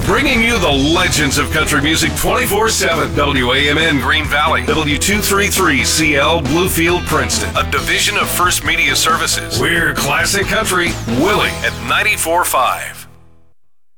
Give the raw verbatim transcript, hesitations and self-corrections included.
bringing you the legends of country music twenty-four seven. W A M N Green Valley, W two thirty-three C L Bluefield, Princeton, a division of First Media Services. We're classic country, Willie at ninety-four point five.